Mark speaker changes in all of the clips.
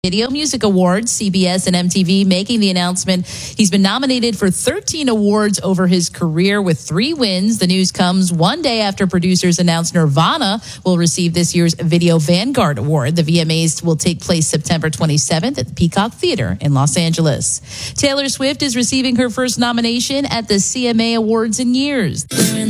Speaker 1: Video Music Awards, CBS and MTV making the announcement. He's been nominated for 13 awards over his career with 3 wins. The news comes one day after producers announced Nirvana will receive this year's Video Vanguard Award. The VMAs will take place September 27th at the Peacock Theater in Los Angeles. Taylor Swift is receiving her first nomination at the CMA Awards in years.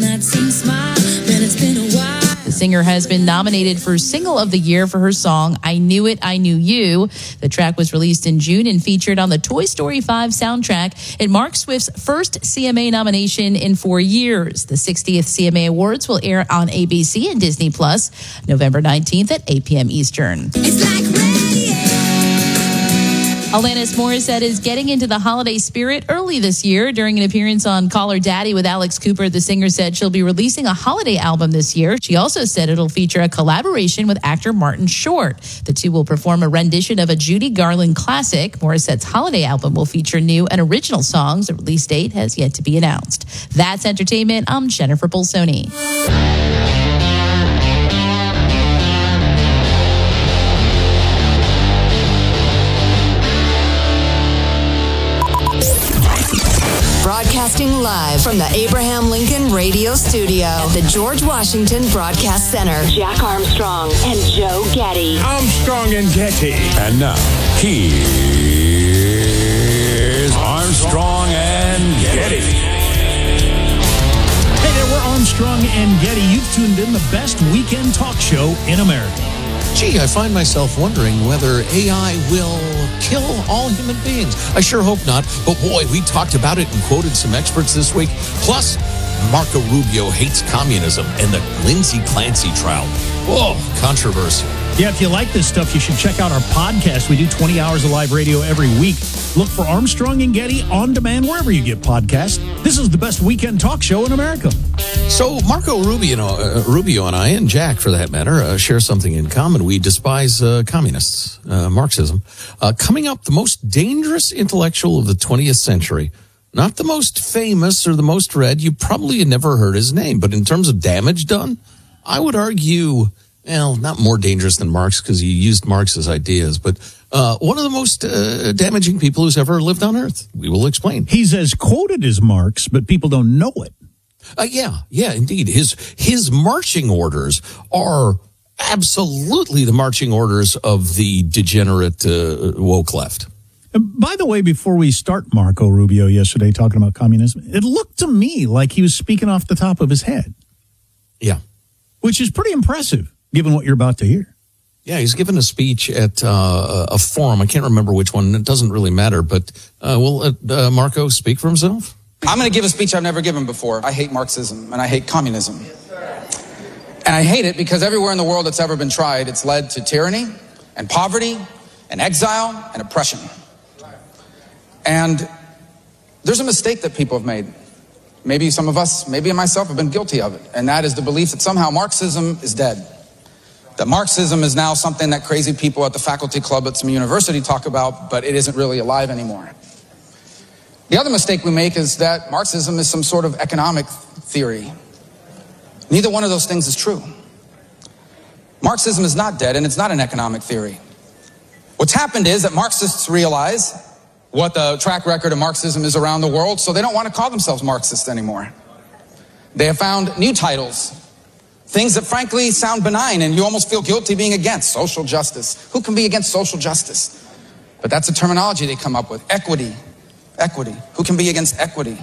Speaker 1: The singer has been nominated for Single of the Year for her song, I Knew It, I Knew You. The track was released in June and featured on the Toy Story 5 soundtrack. It marks Swift's first CMA nomination in 4 years. The 60th CMA Awards will air on ABC and Disney Plus November 19th at 8 p.m. Eastern.
Speaker 2: It's like radio.
Speaker 1: Alanis Morissette is getting into the holiday spirit early this year. During an appearance on Call Her Daddy with Alex Cooper, the singer said she'll be releasing a holiday album this year. She also said it'll feature a collaboration with actor Martin Short. The two will perform a rendition of a Judy Garland classic. Morissette's holiday album will feature new and original songs. The release date has yet to be announced. That's entertainment. I'm Jennifer Bolsoni.
Speaker 3: Broadcasting live from the Abraham Lincoln Radio Studio at the George Washington Broadcast Center. Jack Armstrong and Joe Getty.
Speaker 4: Armstrong and Getty.
Speaker 5: And now, here's Armstrong and Getty.
Speaker 4: Hey there, we're Armstrong and Getty. You've tuned in the best weekend talk show in America.
Speaker 6: Gee, I find myself wondering whether AI will kill all human beings. I sure hope not, but boy, we talked about it and quoted some experts this week. Plus, Marco Rubio hates communism and the Lindsay Clancy trial. Whoa, controversy.
Speaker 4: Yeah, if you like this stuff, you should check out our podcast. We do 20 hours of live radio every week. Look for Armstrong and Getty on demand wherever you get podcasts. This is the best weekend talk show in America.
Speaker 6: So Marco Rubio and I, and Jack for that matter, share something in common. We despise communists, Marxism. Coming up, the most dangerous intellectual of the 20th century. Not the most famous or the most read. You probably had never heard his name. But in terms of damage done, I would argue, well, not more dangerous than Marx because he used Marx's ideas, but one of the most damaging people who's ever lived on Earth. We will explain.
Speaker 4: He's as quoted as Marx, but people don't know it.
Speaker 6: Yeah, indeed. His marching orders are absolutely the marching orders of the degenerate woke left.
Speaker 4: By the way, before we start Marco Rubio yesterday talking about communism, it looked to me like he was speaking off the top of his head.
Speaker 6: Yeah.
Speaker 4: Which is pretty impressive, given what you're about to hear.
Speaker 6: Yeah, he's given a speech at a forum. I can't remember which one. It doesn't really matter, but we'll let Marco speak for himself.
Speaker 7: I'm going to give a speech I've never given before. I hate Marxism, and I hate communism. And I hate it because everywhere in the world it's ever been tried, it's led to tyranny and poverty and exile and oppression. And there's a mistake that people have made. Maybe some of us, maybe myself, have been guilty of it. And that is the belief that somehow Marxism is dead. That Marxism is now something that crazy people at the faculty club at some university talk about, but it isn't really alive anymore. The other mistake we make is that Marxism is some sort of economic theory. Neither one of those things is true. Marxism is not dead, and it's not an economic theory. What's happened is that Marxists realize what the track record of Marxism is around the world, so they don't want to call themselves Marxists anymore. They have found new titles, things that frankly sound benign, and you almost feel guilty being against. Social justice. Who can be against social justice? But that's a terminology they come up with. Equity. Equity. Who can be against equity?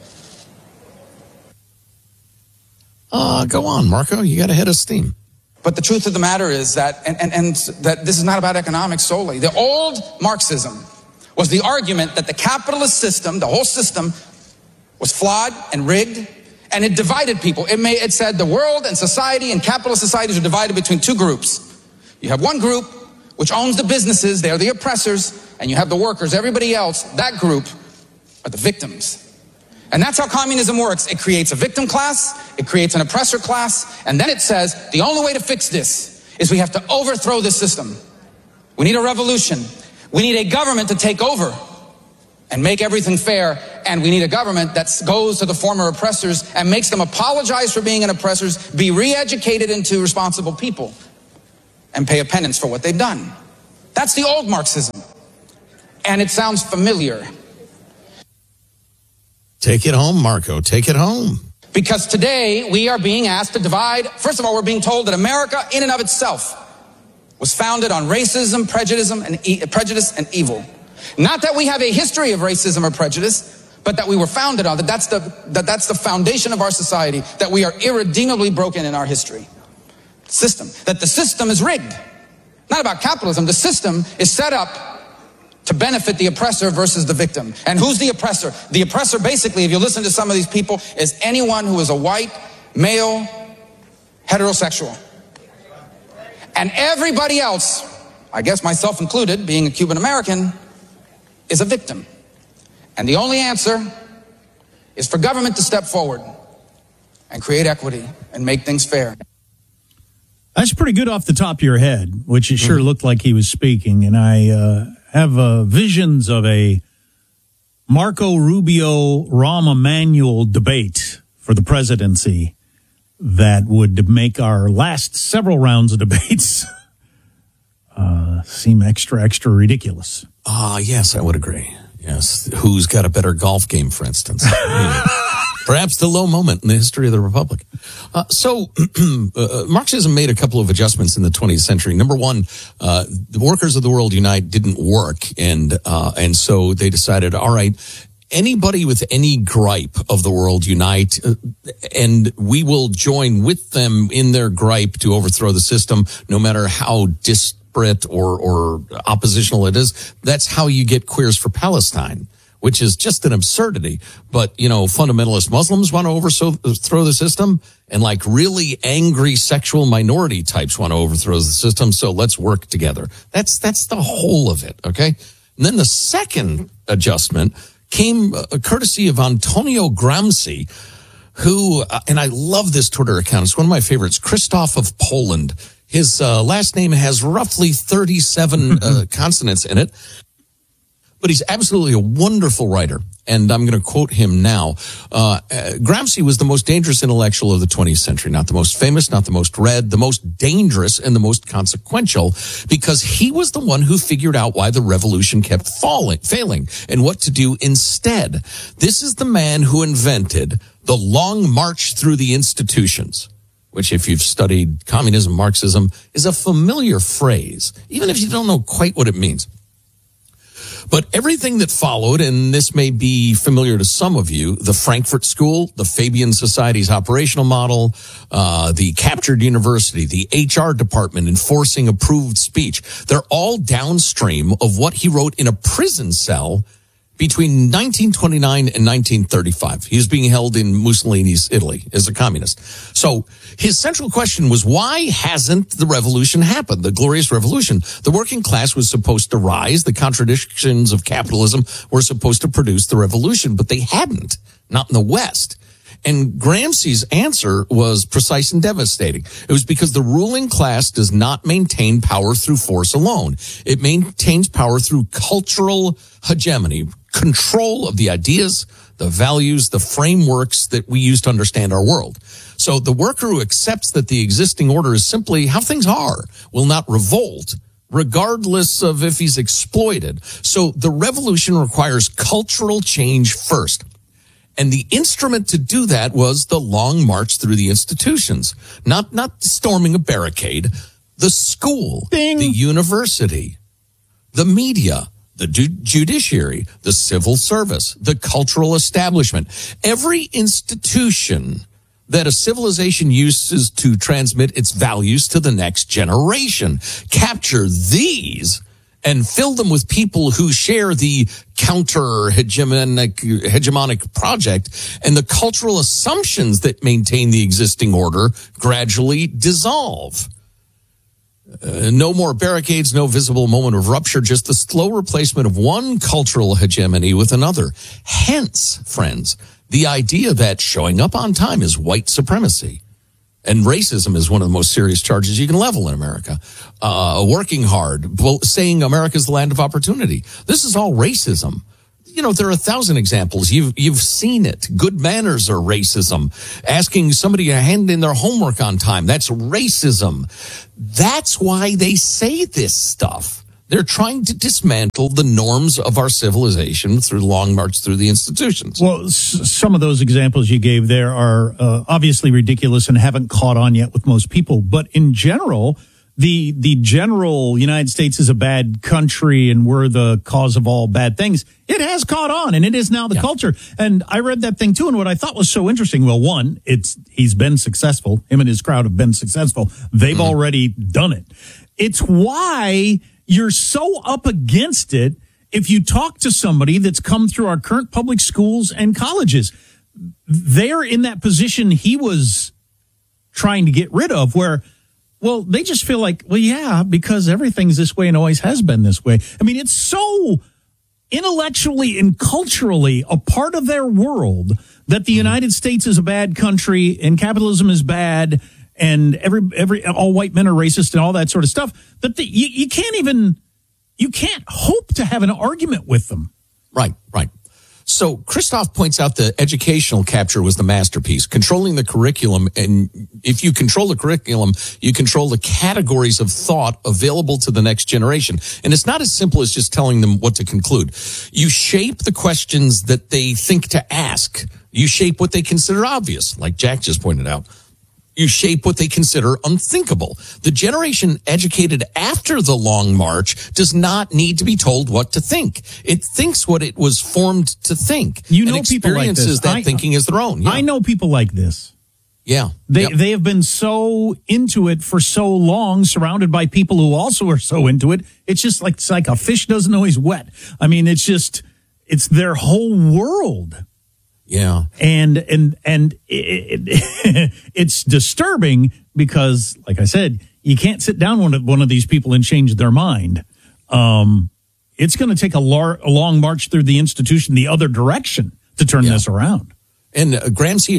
Speaker 6: Go on, Marco. You got a head of steam.
Speaker 7: But the truth of the matter is that, and that this is not about economics solely. The old Marxism was the argument that the capitalist system, the whole system, was flawed and rigged, and it divided people. It said the world and society and capitalist societies are divided between two groups. You have one group which owns the businesses, they're the oppressors, and you have the workers. Everybody else, that group, are the victims. And that's how communism works. It creates a victim class, it creates an oppressor class, and then it says the only way to fix this is we have to overthrow this system. We need a revolution. We need a government to take over and make everything fair, and we need a government that goes to the former oppressors and makes them apologize for being an oppressors, be re-educated into responsible people, and pay a penance for what they've done. That's the old Marxism. And it sounds familiar.
Speaker 6: Take it home, Marco. Take it home.
Speaker 7: Because today we are being asked to divide. First of all, we're being told that America in and of itself was founded on racism, prejudice, and evil. Not that we have a history of racism or prejudice, but that we were founded on, that's the foundation of our society, that we are irredeemably broken in our history. System. That the system is rigged. Not about capitalism. The system is set up to benefit the oppressor versus the victim. And who's the oppressor? The oppressor, basically, if you listen to some of these people, is anyone who is a white, male, heterosexual. And everybody else, I guess myself included, being a Cuban American, is a victim. And the only answer is for government to step forward and create equity and make things fair.
Speaker 4: That's pretty good off the top of your head, which it sure looked like he was speaking. And I have visions of a Marco Rubio, Rahm Emanuel debate for the presidency that would make our last several rounds of debates seem extra ridiculous.
Speaker 6: Yes, I would agree. Yes. Who's got a better golf game, for instance? Perhaps the low moment in the history of the Republic. Marxism made a couple of adjustments in the 20th century. Number one, the Workers of the World Unite didn't work. And so they decided, all right, anybody with any gripe of the world unite, and we will join with them in their gripe to overthrow the system, no matter how disparate or oppositional it is. That's how you get Queers for Palestine, which is just an absurdity. But, fundamentalist Muslims want to overthrow the system, and like really angry sexual minority types want to overthrow the system. So let's work together. That's the whole of it. Okay. And then the second adjustment came courtesy of Antonio Gramsci, who, and I love this Twitter account. It's one of my favorites, Krzysztof of Poland. His last name has roughly 37 consonants in it, but he's absolutely a wonderful writer. And I'm going to quote him now. Gramsci was the most dangerous intellectual of the 20th century, not the most famous, not the most read, the most dangerous and the most consequential, because he was the one who figured out why the revolution kept failing and what to do instead. This is the man who invented the long march through the institutions, which, if you've studied communism, Marxism, is a familiar phrase, even if you don't know quite what it means. But everything that followed, and this may be familiar to some of you, the Frankfurt School, the Fabian Society's operational model, the captured university, the HR department enforcing approved speech, they're all downstream of what he wrote in a prison cell between 1929 and 1935. He was being held in Mussolini's Italy as a communist. So his central question was, why hasn't the revolution happened? The glorious revolution. The working class was supposed to rise. The contradictions of capitalism were supposed to produce the revolution, but they hadn't, not in the West. And Gramsci's answer was precise and devastating. It was because the ruling class does not maintain power through force alone. It maintains power through cultural hegemony, control of the ideas, the values, the frameworks that we use to understand our world. So the worker who accepts that the existing order is simply how things are will not revolt, regardless of if he's exploited. So the revolution requires cultural change first. And the instrument to do that was the long march through the institutions, not storming a barricade, the school,
Speaker 4: Bing.
Speaker 6: The university, the media, the judiciary, the civil service, the cultural establishment. Every institution that a civilization uses to transmit its values to the next generation. Capture these and fill them with people who share the counter-hegemonic project, and the cultural assumptions that maintain the existing order gradually dissolve. No more barricades, no visible moment of rupture, just the slow replacement of one cultural hegemony with another. Hence, friends, the idea that showing up on time is white supremacy. And racism is one of the most serious charges you can level in America. Working hard, saying America's the land of opportunity. This is all racism. There are 1,000 examples. You've seen it. Good manners are racism. Asking somebody to hand in their homework on time, that's racism. That's why they say this stuff. They're trying to dismantle the norms of our civilization through the long march through the institutions.
Speaker 4: Well, some of those examples you gave there are obviously ridiculous and haven't caught on yet with most people. But in general, the general United States is a bad country and we're the cause of all bad things. It has caught on, and it is now the culture. And I read that thing too, and what I thought was so interesting, well, one, he's been successful. Him and his crowd have been successful. They've already done it. It's why you're so up against it if you talk to somebody that's come through our current public schools and colleges. They're in that position he was trying to get rid of, where, well, they just feel like, well, yeah, because everything's this way and always has been this way. I mean, it's so intellectually and culturally a part of their world that the United States is a bad country and capitalism is bad and every all white men are racist and all that sort of stuff, that you can't hope to have an argument with them.
Speaker 6: Right. So Christoph points out the educational capture was the masterpiece, controlling the curriculum. And if you control the curriculum, you control the categories of thought available to the next generation. And it's not as simple as just telling them what to conclude. You shape the questions that they think to ask. You shape what they consider obvious, like Jack just pointed out. You shape what they consider unthinkable. The generation educated after the Long March does not need to be told what to think. It thinks what it was formed to think.
Speaker 4: You know,
Speaker 6: and
Speaker 4: people like this.
Speaker 6: experiences that thinking as their own. Yeah.
Speaker 4: I know people like this.
Speaker 6: Yeah.
Speaker 4: They have been so into it for so long, surrounded by people who also are so into it. It's just like, a fish doesn't know he's wet. I mean, it's their whole world.
Speaker 6: Yeah.
Speaker 4: And it's disturbing because, like I said, you can't sit down one of these people and change their mind. It's going to take a long march through the institution the other direction to turn this around.
Speaker 6: And Gramsci,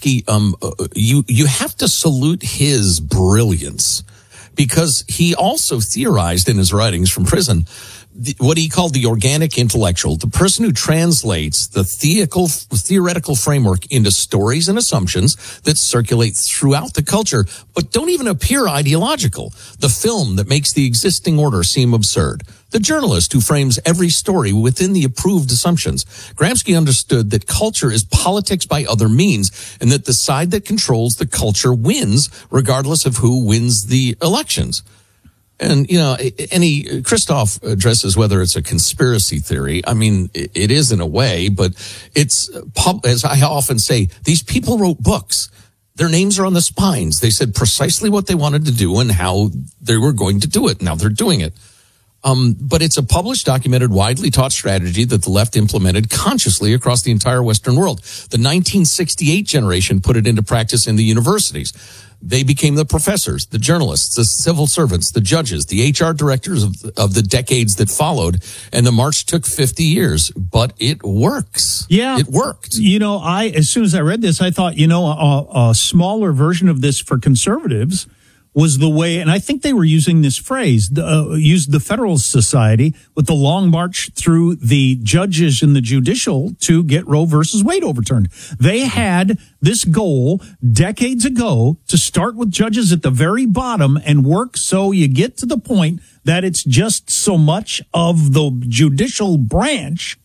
Speaker 6: you have to salute his brilliance, because he also theorized in his writings from prison what he called the organic intellectual, the person who translates the theoretical framework into stories and assumptions that circulate throughout the culture, but don't even appear ideological. The film that makes the existing order seem absurd. The journalist who frames every story within the approved assumptions. Gramsci understood that culture is politics by other means, and that the side that controls the culture wins, regardless of who wins the elections. And, Christoph addresses whether it's a conspiracy theory. I mean, it is in a way, but it's, as I often say, these people wrote books. Their names are on the spines. They said precisely what they wanted to do and how they were going to do it. Now they're doing it. But it's a published, documented, widely taught strategy that the left implemented consciously across the entire Western world. The 1968 generation put it into practice in the universities. They became the professors, the journalists, the civil servants, the judges, the HR directors of the decades that followed. And the march took 50 years, but it works.
Speaker 4: Yeah.
Speaker 6: It worked.
Speaker 4: As soon as I read this, I thought, a smaller version of this for conservatives was the way, and I think they were using this phrase, used the Federalist Society with the long march through the judges and the judicial to get Roe versus Wade overturned. They had this goal decades ago to start with judges at the very bottom and work so you get to the point that it's just so much of the judicial branch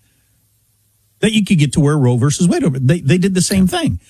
Speaker 4: that you could get to where Roe versus Wade over. They did the same thing.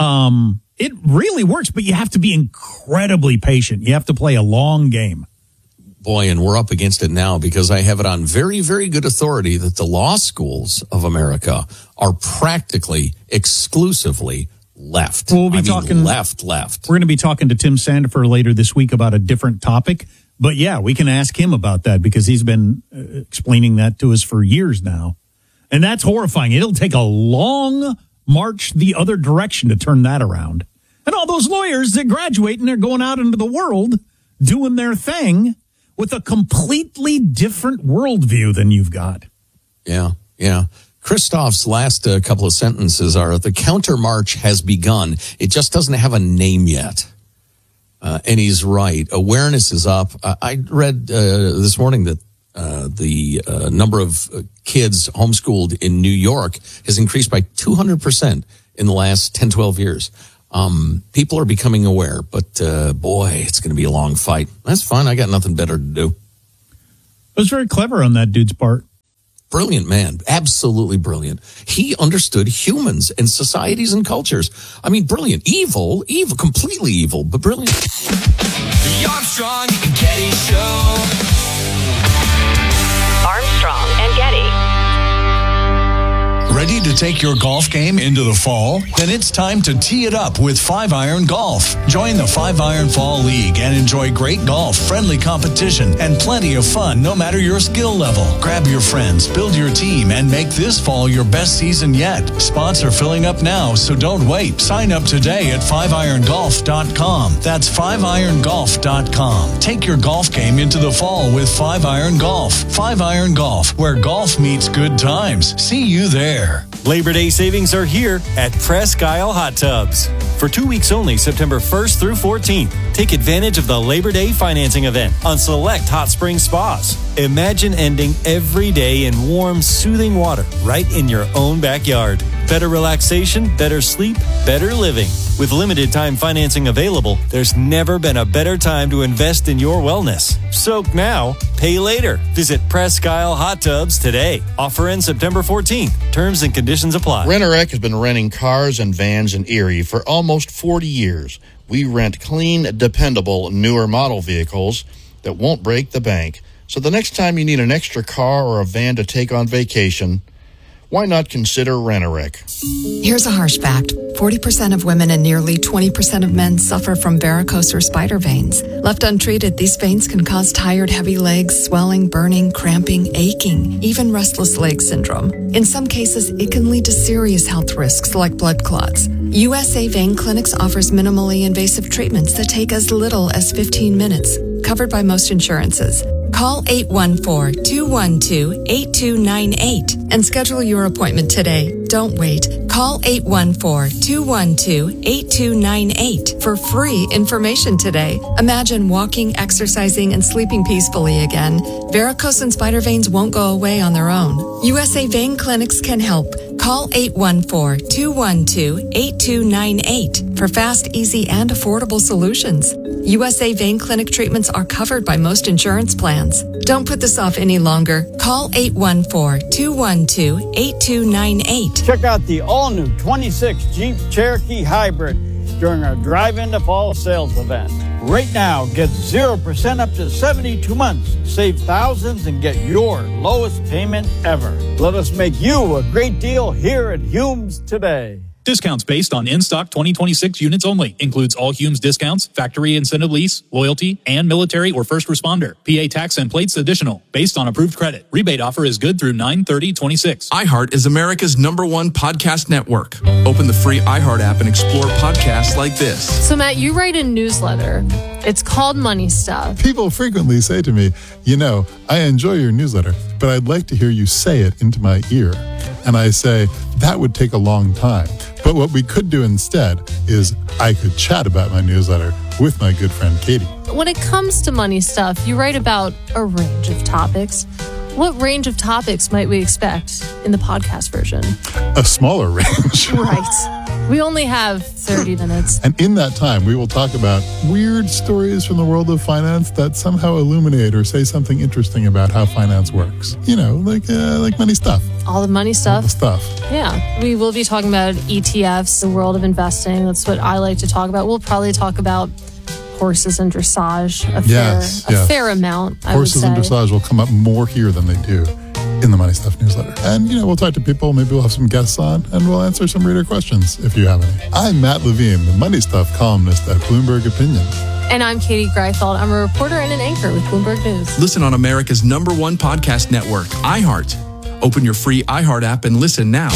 Speaker 4: It really works, but you have to be incredibly patient. You have to play a long game.
Speaker 6: Boy, and we're up against it now, because I have it on very, very good authority that the law schools of America are practically exclusively left.
Speaker 4: We'll be talking
Speaker 6: left. We're
Speaker 4: going to be talking to Tim Sandifer later this week about a different topic. But yeah, we can ask him about that, because he's been explaining that to us for years now. And that's horrifying. It'll take a long march the other direction to turn that around. And all those lawyers that graduate and they're going out into the world doing their thing with a completely different worldview than you've got.
Speaker 6: Yeah. Christoph's last couple of sentences are, the counter march has begun. It just doesn't have a name yet. And he's right. Awareness is up. I read this morning that the number of kids homeschooled in New York has increased by 200% in the last 10, 12 years. People are becoming aware, but boy, it's going to be a long fight. That's fine. I got nothing better to do.
Speaker 4: It was very clever on that dude's part.
Speaker 6: Brilliant man. Absolutely brilliant. He understood humans and societies and cultures. I mean, brilliant. Evil, completely evil, but brilliant.
Speaker 5: The Armstrong and Getty Show.
Speaker 3: Armstrong and Getty.
Speaker 2: Ready to take your golf game into the fall? Then it's time to tee it up with 5-Iron Golf. Join the 5-Iron Fall League and enjoy great golf, friendly competition, and plenty of fun no matter your skill level. Grab your friends, build your team, and make this fall your best season yet. Spots are filling up now, so don't wait. Sign up today at 5irongolf.com. That's 5irongolf.com. Take your golf game into the fall with 5-Iron Golf. 5-Iron Golf, where golf meets good times. See you there.
Speaker 8: Labor Day savings are here at Presque Isle Hot Tubs. For 2 weeks only, September 1st through 14th, take advantage of the Labor Day financing event on select hot spring spas. Imagine ending every day in warm, soothing water right in your own backyard. Better relaxation, better sleep, better living. With limited time financing available, there's never been a better time to invest in your wellness. Soak now, pay later. Visit Presque Isle Hot Tubs today. Offer ends September 14th. Terms and conditions apply.
Speaker 9: Rent-A-Wreck has been renting cars and vans in Erie for almost 40 years. We rent clean, dependable, newer model vehicles that won't break the bank. So the next time you need an extra car or a van to take on vacation, why not consider Rent-A-Wreck?
Speaker 10: Here's a harsh fact. 40% of women and nearly 20% of men suffer from varicose or spider veins. Left untreated, these veins can cause tired, heavy legs, swelling, burning, cramping, aching, even restless leg syndrome. In some cases, it can lead to serious health risks like blood clots. USA Vein Clinics offers minimally invasive treatments that take as little as 15 minutes, covered by most insurances. Call 814-212-8298 and schedule your appointment today. Don't wait. Call 814-212-8298 for free information today. Imagine walking, exercising, and sleeping peacefully again. Varicose and spider veins won't go away on their own. USA Vein Clinics can help. Call 814-212-8298 for fast, easy, and affordable solutions. USA Vein Clinic treatments are covered by most insurance plans. Don't put this off any longer. Call 814-212-8298.
Speaker 11: Check out the all-new 26 Jeep Cherokee Hybrid during our Drive Into Fall sales event. Right now, get 0% up to 72 months. Save thousands and get your lowest payment ever. Let us make you a great deal here at Humes today.
Speaker 12: Discounts based on in-stock 2026 units only. Includes all Humes discounts, factory incentive lease, loyalty, and military or first responder. PA tax and plates additional. Based on approved credit. Rebate offer is good through 9/30/26.
Speaker 13: iHeart is America's #1 podcast network. Open the free iHeart app and explore podcasts like this.
Speaker 14: So, Matt, you write a newsletter. It's called Money Stuff.
Speaker 15: People frequently say to me, you know, I enjoy your newsletter, but I'd like to hear you say it into my ear. And I say, that would take a long time. But what we could do instead is I could chat about my newsletter with my good friend Katie.
Speaker 14: When it comes to money stuff, you write about a range of topics. What range of topics might we expect in the podcast version?
Speaker 15: A smaller range.
Speaker 14: Right. We only have 30 minutes.
Speaker 15: And in that time, we will talk about weird stories from the world of finance that somehow illuminate or say something interesting about how finance works. You know, like money stuff.
Speaker 14: All the money stuff.
Speaker 15: All the stuff.
Speaker 14: Yeah. We will be talking about ETFs, the world of investing. That's what I like to talk about. We'll probably talk about horses and dressage a fair amount, I would say.
Speaker 15: Horses and dressage will come up more here than they do in the Money Stuff newsletter. And, you know, we'll talk to people, maybe we'll have some guests on, and we'll answer some reader questions if you have any. I'm Matt Levine, the Money Stuff columnist at Bloomberg Opinion.
Speaker 14: And I'm Katie Greifeld. I'm a reporter and an anchor with Bloomberg News.
Speaker 13: Listen on America's #1 podcast network, iHeart. Open your free iHeart app and listen now.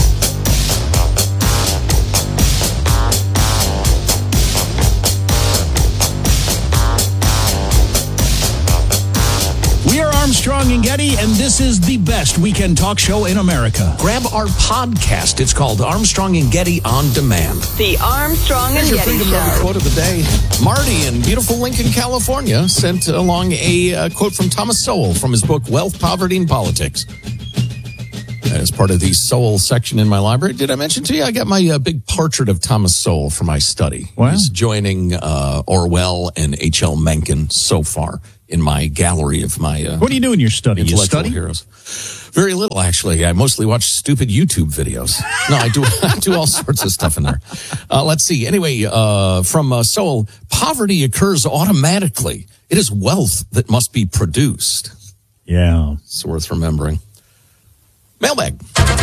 Speaker 4: Armstrong and Getty, and this is the best weekend talk show in America.
Speaker 6: Grab our podcast. It's called Armstrong and Getty On Demand.
Speaker 3: The Armstrong and Getty Show.
Speaker 6: Quote of the day. Marty in beautiful Lincoln, California sent along a quote from Thomas Sowell from his book, Wealth, Poverty, and Politics. as part of the Sowell section in my library. Did I mention to you I got my big portrait of Thomas Sowell for my study?
Speaker 4: Wow.
Speaker 6: He's joining Orwell and H.L. Mencken so far in my gallery of my
Speaker 4: what do you do in your study? You study?
Speaker 6: Heroes. Very little, actually. I mostly watch stupid YouTube videos. No, I do all sorts of stuff in there. Let's see. Anyway, from Sowell, poverty occurs automatically. It is wealth that must be produced.
Speaker 4: Yeah.
Speaker 6: It's worth remembering. Mailbag.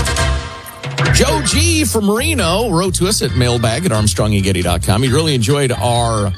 Speaker 6: Joe G. from Reno wrote to us at mailbag@armstrongandgetty.com. He really enjoyed our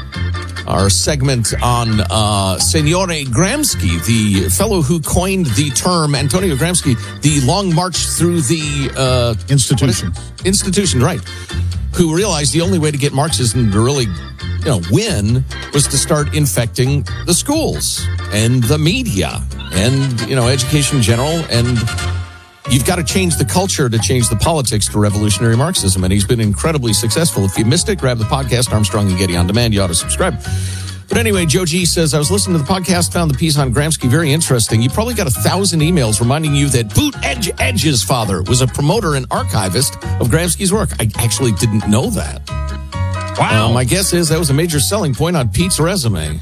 Speaker 6: segment on Signore Gramsci, the fellow who coined the term, Antonio Gramsci, the long march through the institution, right? Who realized the only way to get Marxism to really, win was to start infecting the schools and the media and, education in general. And you've got to change the culture to change the politics to revolutionary Marxism. And he's been incredibly successful. If you missed it, grab the podcast, Armstrong and Getty On Demand. You ought to subscribe. But anyway, Joe G says, I was listening to the podcast, found the piece on Gramsci very interesting. You probably got 1,000 emails reminding you that Boot Edge's father was a promoter and archivist of Gramsci's work. I actually didn't know that.
Speaker 4: Wow.
Speaker 6: My guess is that was a major selling point on Pete's resume.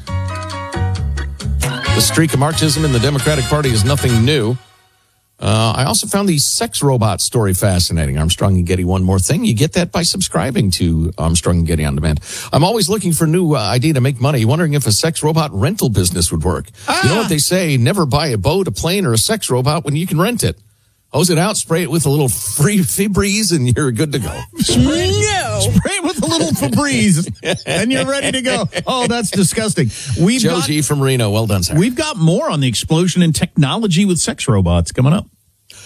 Speaker 6: The streak of Marxism in the Democratic Party is nothing new. I also found the sex robot story fascinating. Armstrong and Getty, one more thing. You get that by subscribing to Armstrong and Getty On Demand. I'm always looking for a new idea to make money, wondering if a sex robot rental business would work. You know what they say, never buy a boat, a plane, or a sex robot when you can rent it. Hose it out, spray it with a little free Febreze, and you're good to go.
Speaker 4: Spray it with a little Febreze, and you're ready to go. Oh, that's disgusting.
Speaker 6: Joe G. from Reno, well done, sir.
Speaker 4: We've got more on the explosion in technology with sex robots coming up.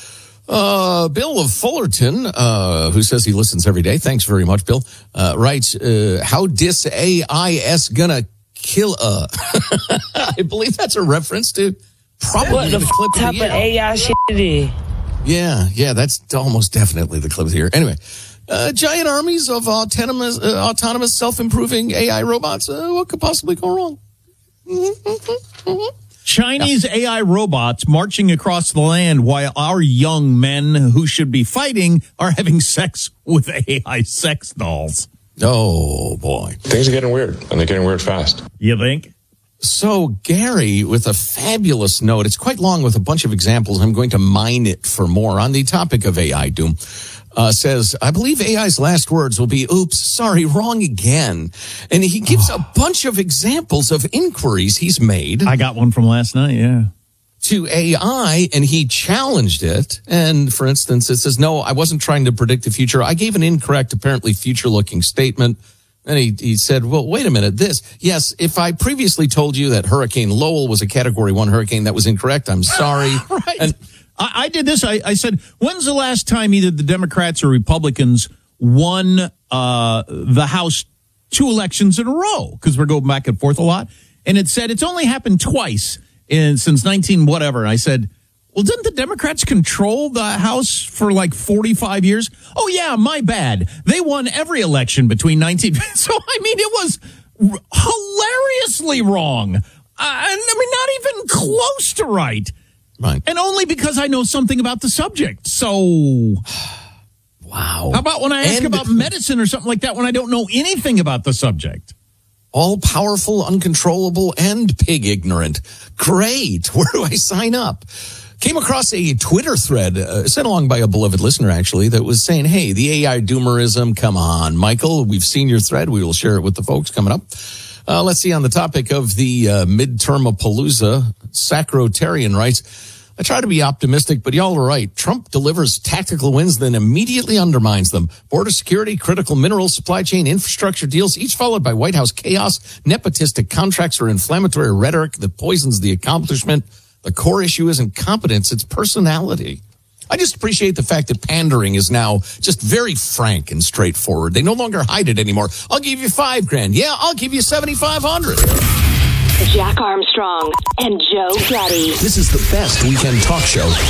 Speaker 6: Bill of Fullerton, who says he listens every day. Thanks very much, Bill. Writes, how dis AIS gonna kill I believe that's a reference to probably
Speaker 16: what the
Speaker 6: clip
Speaker 16: type of AI shit it is.
Speaker 6: Yeah, that's almost definitely the clip here. Anyway, giant armies of autonomous self-improving AI robots. What could possibly go wrong?
Speaker 4: Chinese AI robots marching across the land while our young men who should be fighting are having sex with AI sex dolls.
Speaker 6: Oh, boy.
Speaker 17: Things are getting weird, and they're getting weird fast.
Speaker 4: You think?
Speaker 6: So Gary, with a fabulous note, it's quite long with a bunch of examples. I'm going to mine it for more on the topic of AI doom. Says, I believe AI's last words will be, oops, sorry, wrong again. And he gives a bunch of examples of inquiries he's made.
Speaker 4: I got one from last night, yeah.
Speaker 6: To AI, and he challenged it. And for instance, it says, no, I wasn't trying to predict the future. I gave an incorrect, apparently future-looking statement. And he said, well, wait a minute, yes, if I previously told you that Hurricane Lowell was a Category 1 hurricane, that was incorrect. I'm sorry.
Speaker 4: Right.
Speaker 6: And
Speaker 4: I did this. I said, when's the last time either the Democrats or Republicans won the House 2 elections in a row? Because we're going back and forth a lot. And it said it's only happened twice since 19 whatever. And I said, well, didn't the Democrats control the House for like 45 years? Oh, yeah, my bad. They won every election between 19. So, I mean, it was hilariously wrong. I mean, not even close to right.
Speaker 6: Right.
Speaker 4: And only because I know something about the subject. So,
Speaker 6: wow.
Speaker 4: How about when I ask about medicine or something like that when I don't know anything about the subject?
Speaker 6: All powerful, uncontrollable, and pig ignorant. Great. Where do I sign up? Came across a Twitter thread sent along by a beloved listener, actually, that was saying, hey, the AI doomerism, come on. Michael, we've seen your thread. We will share it with the folks coming up. Let's see, on the topic of the midterm-a-palooza, Sacrotarian writes, I try to be optimistic, but y'all are right. Trump delivers tactical wins, then immediately undermines them. Border security, critical minerals, supply chain, infrastructure deals, each followed by White House chaos, nepotistic contracts, or inflammatory rhetoric that poisons the accomplishment. The core issue isn't competence, it's personality. I just appreciate the fact that pandering is now just very frank and straightforward. They no longer hide it anymore. I'll give you $5,000. Yeah, I'll give you $7,500.
Speaker 3: Jack Armstrong and Joe Getty.
Speaker 2: This is the best weekend talk show